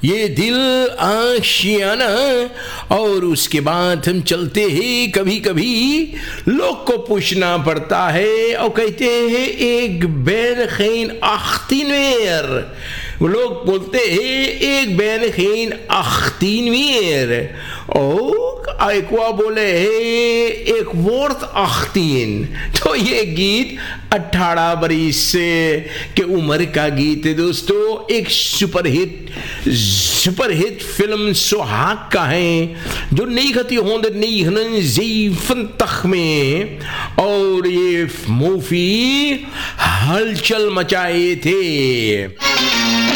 ये दिल आशियाना। और उसके बाद हम चलते हैं, कभी कभी लोग को पूछना पड़ता है और कहते हैं एक बैन खैन अख्तिनवेर, लोग बोलते हैं एक बैन खैन अख्तिनवेर, और एकवा बोले है एक वर्थ अख्तीन। तो ये गीत 18 बरिस के उम्र का गीत है दोस्तों, एक सुपरहिट फिल्म सुहाग का है जो 1979 में, और ये मूवी हलचल मचाए थे।